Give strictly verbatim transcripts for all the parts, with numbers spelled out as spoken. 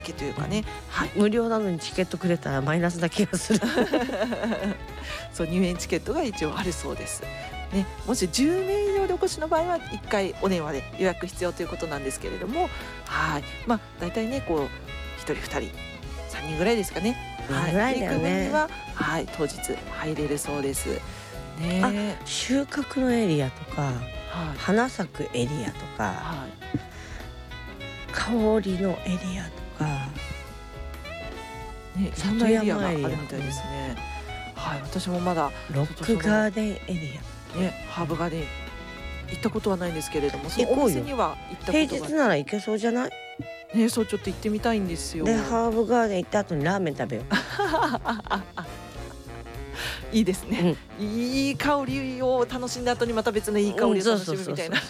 けというかね、はい、 無料なのにチケットくれたらマイナスな気がするそう入園チケットが一応あるそうです、ね、もしじゅうめい以上でお越しの場合はいっかいお電話で予約必要ということなんですけれども、はい、まあだいたいねこうひとりふたりさんにんぐらいですかね、 はい、ぐらいだよね。 ピーク分には、はい、当日入れるそうですね。 あ、収穫のエリアとか、はい、花咲くエリアとか、はい、香りのエリアとか、 ね、いろんなエリアがあるみたいですね、はい、私もまだロックガーデンエリア、 ね、ハーブガーデン行ったことはないんですけれども、そのお店には行ったことが、 平日なら行けそうじゃない？ ね、そうちょっと行ってみたいんですよ。 でハーブガーデン行った後にラーメン食べよういいですね、うん、いい香りを楽しんだ後にまた別のいい香りを楽しむみたいな、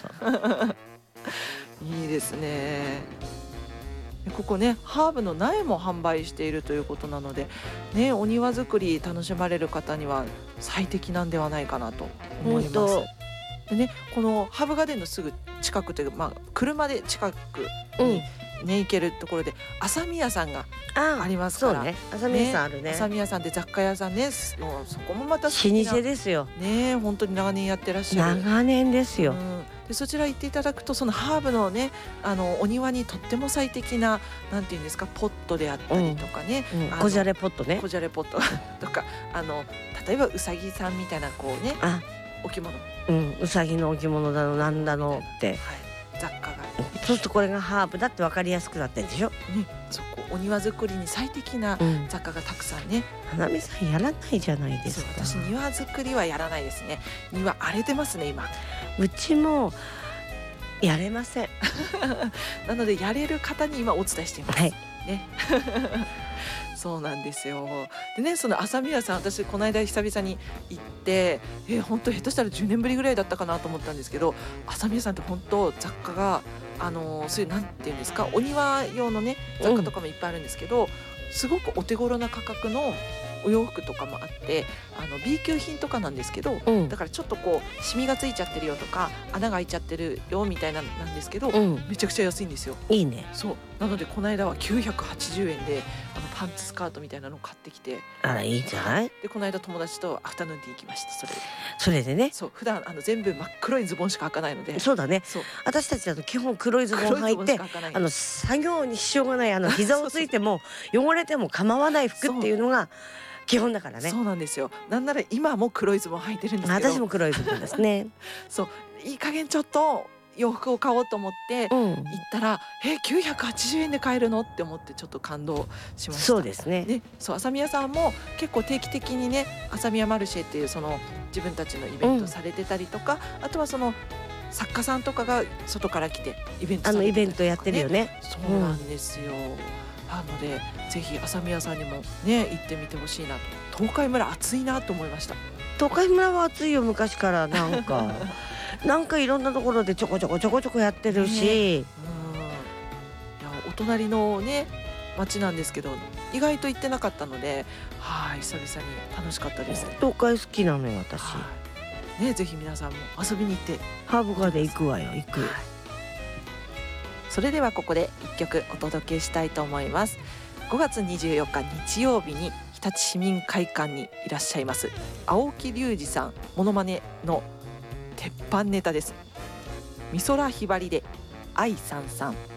いいですね。ここねハーブの苗も販売しているということなので、ね、お庭作り楽しまれる方には最適なんではないかなと思います。でね、このハーブガーデンのすぐ近くというか、まあ、車で近くに、うんね、行けるところで朝宮さんがありますから、 そうね、朝宮さんあるね。 朝宮さんって雑貨屋さんね、もうそこもまた老舗ですよね、本当に長年やってらっしゃる。 長年ですよ、うん、 でそちら行っていただくとそのハーブのねあのお庭にとっても最適ななんていうんですかポットであったりとかね、 うんうん、こじゃれポットねこじゃれポットとかあの例えばうさぎさんみたいなこうね置物、 うん、うさぎの置物だのなんだのって、はい、 雑貨がそうするとこれがハーブだって分かりやすくなってるでしょ、ね、 そこお庭作りに最適な雑貨がたくさんね、 うん、花見さんやらないじゃないですか。 私庭作りはやらないですね。庭荒れてますね今。 うちもやれませんなのでやれる方に今お伝えしています、 はいねそうなんですよ。でね、その朝宮さん私この間久々に行ってえ本当下手したらじゅうねんぶりぐらいだったかなと思ったんですけど、朝宮さんって本当雑貨があのそういうなんていうんですかお庭用のね雑貨とかもいっぱいあるんですけど、うん、すごくお手頃な価格のお洋服とかもあってあの B 級品とかなんですけど、うん、だからちょっとこうシミがついちゃってるよとか穴が開いちゃってるよみたいななんですけど、うん、めちゃくちゃ安いんですよ。 いいね。 そうなのでこの間はきゅうひゃくはちじゅうえんであのパンツスカートみたいなのを買ってきて、 あらいいんじゃない。 でこの間友達とアフタヌーンティー行きました。それでそれでね、 そう普段あの全部真っ黒いズボンしか履かないので。 そうだね。そう私たちだと基本黒いズボン履いてあの作業に支障がないあの膝をついても汚れても構わない服っていうのが基本だからね。 そうなんですよ。なんなら今も黒いズボン履いてるんですけど、 私も黒いズボンですねそういい加減ちょっと洋服を買おうと思って行ったら、うん、えきゅうひゃくはちじゅうえんで買えるのって思ってちょっと感動しました。 そうですね。 でそう朝宮さんも結構定期的にね朝宮マルシェっていうその自分たちのイベントされてたりとか、うん、あとはその作家さんとかが外から来てイベントされてたりとか、ね、 あのイベントやってるよね。 そうなんですよ、うん、なのでぜひ朝宮さんにもね行ってみてほしいなと。東海村暑いなと思いました。 東海村は暑いよ昔からなんかなんかいろんなところでちょこちょこちょこちょこやってるし、ね、うん、いやお隣のね町なんですけど意外と行ってなかったので、はい久々に楽しかったです。 東海好きなのよ私、 ね、ぜひ皆さんも遊びに行ってハーブガーデン行くわよ行く、はい、 それではここでいっきょくお届けしたいと思います。ごがつにじゅうよっか日曜日に日立市民会館にいらっしゃいます青木隆二さんモノマネの鉄板ネタです。美空ひばりで愛さんさん。